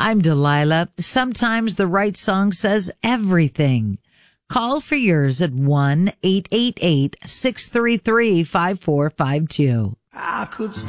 I'm Delilah. Sometimes the right song says everything. Call for yours at 1-888-633-5452. I could